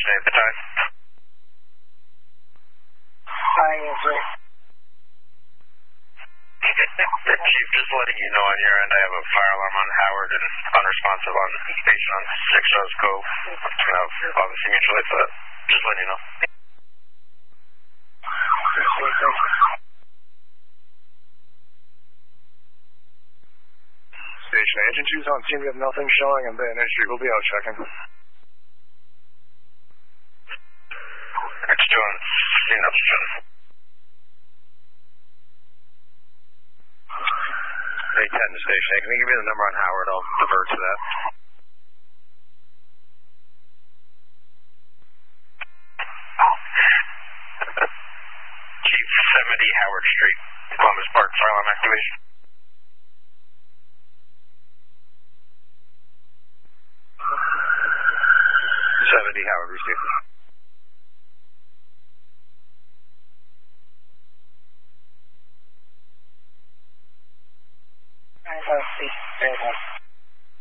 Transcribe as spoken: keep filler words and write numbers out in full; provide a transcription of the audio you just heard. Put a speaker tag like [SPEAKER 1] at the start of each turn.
[SPEAKER 1] Station at the time.
[SPEAKER 2] I answer.
[SPEAKER 1] Chief, just letting you know on your end, I have a fire alarm on Howard and unresponsive on the station on Six Rose Cove. Uh, obviously mutually, but just letting you know.
[SPEAKER 3] Station agent two's on scene. We have nothing showing on Bayonet Street. We'll be out checking.
[SPEAKER 1] It's doing scene up soon.
[SPEAKER 3] eight ten to station. Can you give me the number on Howard? I'll divert to that.
[SPEAKER 1] Chief, seventy Howard Street, Columbus Park, fire alarm activation.
[SPEAKER 3] seventy Howard, receive.
[SPEAKER 2] I see.